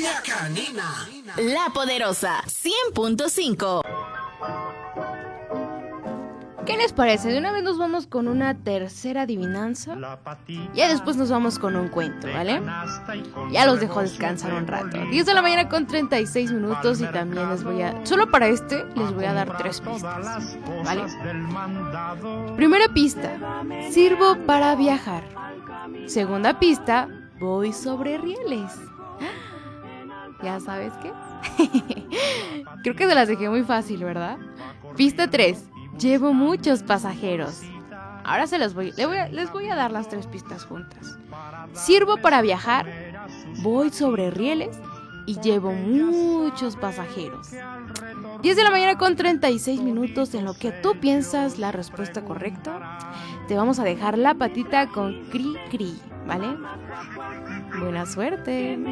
La Canina. La Poderosa 100.5. ¿Qué les parece? De una vez nos vamos con una tercera adivinanza. Ya después nos vamos con un cuento, ¿vale? Ya los dejo descansar un rato. 10 de la mañana con 36 minutos y también solo para les voy a dar 3 pistas, ¿vale? Primera pista, sirvo para viajar. Segunda pista, voy sobre rieles. ¿Ya sabes qué? Creo que se las dejé muy fácil, ¿verdad? Pista 3. Llevo muchos pasajeros. Ahora les voy a dar las 3 pistas juntas. Sirvo para viajar, voy sobre rieles y llevo muchos pasajeros. 10 de la mañana con 36 minutos. En lo que tú piensas la respuesta correcta, te vamos a dejar la patita con cri cri, ¿vale? Buena suerte.